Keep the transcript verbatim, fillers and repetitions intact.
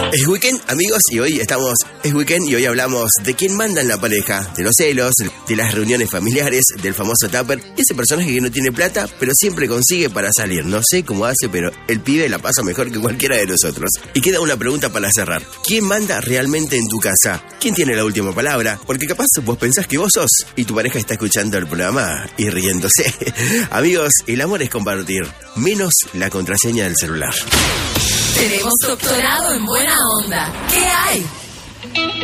Es weekend, amigos, y hoy estamos, es weekend y hoy hablamos de quién manda en la pareja, de los celos, de las reuniones familiares, del famoso tupper, y ese personaje que no tiene plata, pero siempre consigue para salir. No sé cómo hace, pero el pibe la pasa mejor que cualquiera de nosotros. Y queda una pregunta para cerrar. ¿Quién manda realmente en tu casa? ¿Quién tiene la última palabra? Porque capaz vos pensás que vos sos y tu pareja está escuchando el programa y riéndose. Amigos, el amor es compartir, menos la contraseña del celular. Tenemos doctorado en buena onda. ¿Qué hay?